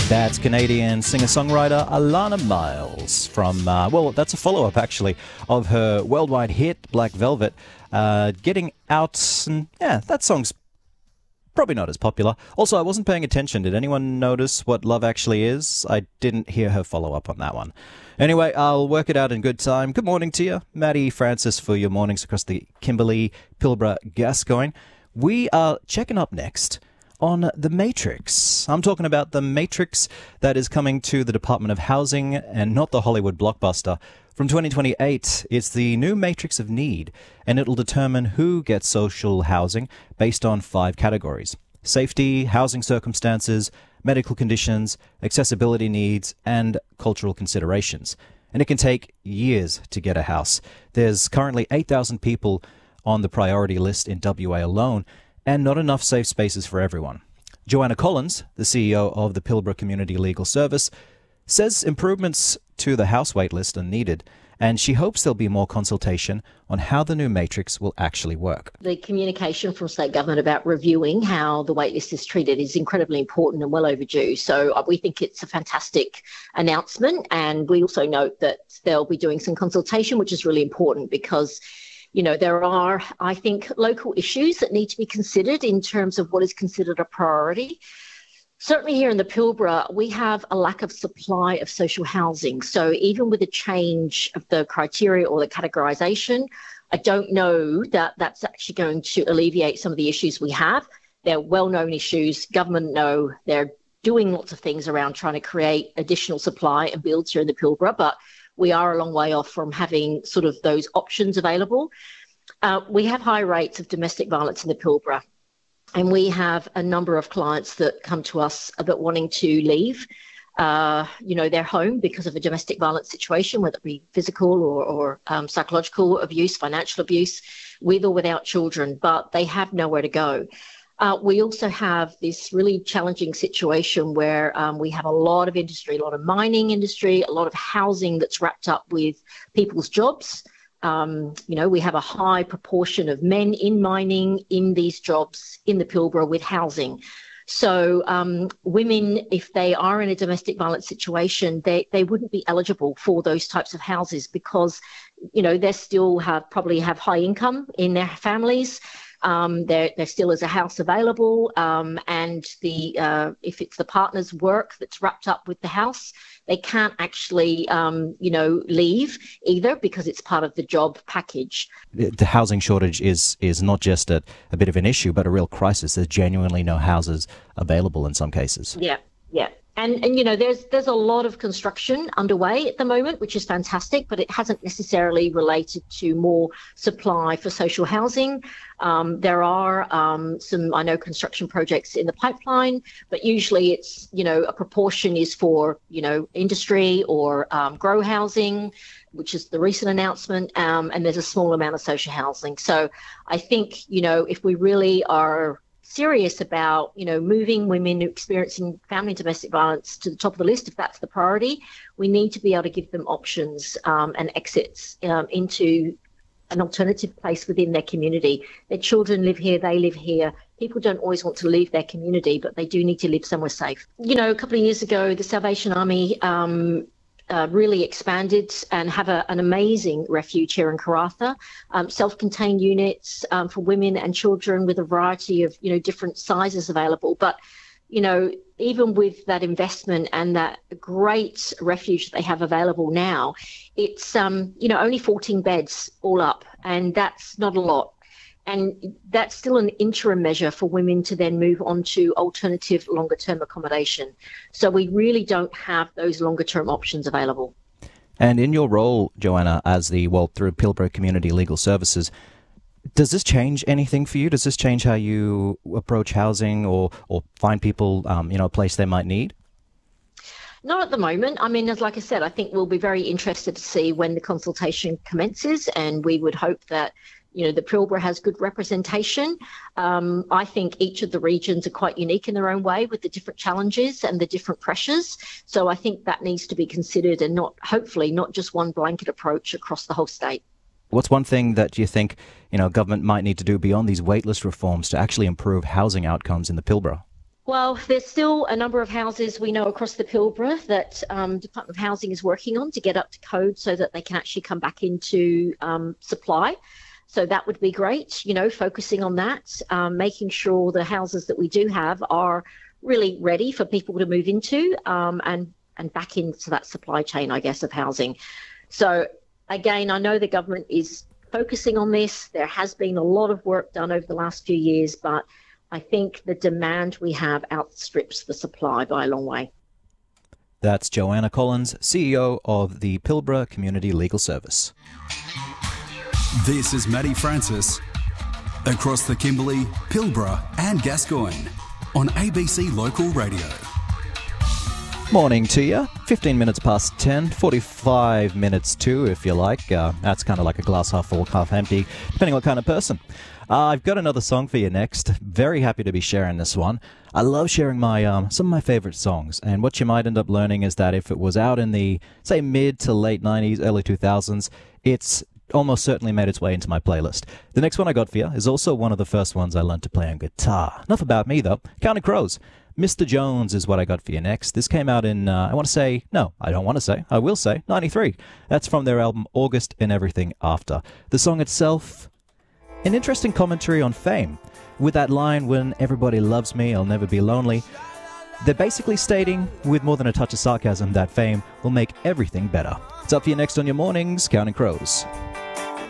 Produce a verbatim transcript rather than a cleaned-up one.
That's Canadian singer-songwriter Alana Miles from, uh, well, that's a follow-up, actually, of her worldwide hit, Black Velvet, uh, getting out, and yeah, that song's probably not as popular. Also, I wasn't paying attention. Did anyone notice what Love Actually Is? I didn't hear her follow-up on that one. Anyway, I'll work it out in good time. Good morning to you, Maddie Francis, for your mornings across the Kimberley, Pilbara, Gascoyne. We are checking up next on The Matrix. I'm talking about The Matrix that is coming to the Department of Housing and not the Hollywood blockbuster. From twenty twenty-eight, it's the new Matrix of Need, and it'll determine who gets social housing based on five categories: safety, housing circumstances, medical conditions, accessibility needs, and cultural considerations. And it can take years to get a house. There's currently eight thousand people on the priority list in W A alone, and not enough safe spaces for everyone. Joanna Collins, the C E O of the Pilbara Community Legal Service, says improvements to the house waitlist are needed, and she hopes there'll be more consultation on how the new matrix will actually work. The communication from state government about reviewing how the waitlist is treated is incredibly important and well overdue. So uh, we think it's a fantastic announcement, and we also note that they'll be doing some consultation, which is really important because you know, there are, I think, local issues that need to be considered in terms of what is considered a priority. Certainly here in the Pilbara, we have a lack of supply of social housing. So even with a change of the criteria or the categorisation, I don't know that that's actually going to alleviate some of the issues we have. They're well-known issues. Government know they're doing lots of things around trying to create additional supply and builds here in the Pilbara, but we are a long way off from having sort of those options available. Uh, we have high rates of domestic violence in the Pilbara, and we have a number of clients that come to us about wanting to leave, uh, you know, their home because of a domestic violence situation, whether it be physical or, or um, psychological abuse, financial abuse, with or without children, but they have nowhere to go. Uh, we also have this really challenging situation where um, we have a lot of industry, a lot of mining industry, a lot of housing that's wrapped up with people's jobs. Um, you know, we have a high proportion of men in mining in these jobs in the Pilbara with housing. So um, women, if they are in a domestic violence situation, they, they wouldn't be eligible for those types of houses because, you know, they still have probably have high income in their families. Um, there, there still is a house available, um, and the uh, if it's the partner's work that's wrapped up with the house, they can't actually, um, you know, leave either because it's part of the job package. The housing shortage is is not just a, a bit of an issue, but a real crisis. There's genuinely no houses available in some cases. Yeah, yeah. And, and you know, there's there's a lot of construction underway at the moment, which is fantastic, but it hasn't necessarily related to more supply for social housing. Um, there are um, some, I know, construction projects in the pipeline, but usually it's, you know, a proportion is for, you know, industry or um, grow housing, which is the recent announcement, um, and there's a small amount of social housing. So I think, you know, if we really are serious about, you know, moving women experiencing family and domestic violence to the top of the list, if that's the priority, we need to be able to give them options um, and exits um, into an alternative place within their community. Their children live here, they live here. People don't always want to leave their community, but they do need to live somewhere safe. You know, a couple of years ago, the Salvation Army um, Uh, really expanded and have a, an amazing refuge here in Karratha, um, self-contained units um, for women and children with a variety of, you know, different sizes available. But, you know, even with that investment and that great refuge that they have available now, it's, um, you know, only fourteen beds all up, and that's not a lot. And that's still an interim measure for women to then move on to alternative longer-term accommodation. So we really don't have those longer-term options available. And in your role, Joanna, as the, well, through Pilbara Community Legal Services, does this change anything for you? Does this change how you approach housing or, or find people, um, you know, a place they might need? Not at the moment. I mean, as like I said, I think we'll be very interested to see when the consultation commences, and we would hope that, you know, the Pilbara has good representation. Um, I think each of the regions are quite unique in their own way with the different challenges and the different pressures. So I think that needs to be considered, and not, hopefully, not just one blanket approach across the whole state. What's one thing that you think, you know, government might need to do beyond these waitlist reforms to actually improve housing outcomes in the Pilbara? Well, there's still a number of houses we know across the Pilbara that um, Department of Housing is working on to get up to code so that they can actually come back into um, supply. So that would be great, you know, focusing on that, um, making sure the houses that we do have are really ready for people to move into um, and, and back into that supply chain, I guess, of housing. So again, I know the government is focusing on this. There has been a lot of work done over the last few years, but I think the demand we have outstrips the supply by a long way. That's Joanna Collins, C E O of the Pilbara Community Legal Service. This is Maddie Francis, across the Kimberley, Pilbara and Gascoyne on A B C Local Radio. Morning to you. fifteen minutes past ten, forty-five minutes to, if you like. Uh, that's kind of like a glass half full, half empty, depending what kind of person. Uh, I've got another song for you next. Very happy to be sharing this one. I love sharing my um, some of my favorite songs, and what you might end up learning is that if it was out in the, say, mid to late nineties, early two thousands, it's almost certainly made its way into my playlist. The next one I got for you is also one of the first ones I learned to play on guitar. Enough about me, though. Counting Crows. Mister Jones is what I got for you next. This came out in, uh, I want to say, no, I don't want to say, I will say, ninety-three. That's from their album August and Everything After. The song itself, an interesting commentary on fame. With that line, when everybody loves me, I'll never be lonely. They're basically stating, with more than a touch of sarcasm, that fame will make everything better. It's up for you next on your mornings, Counting Crows.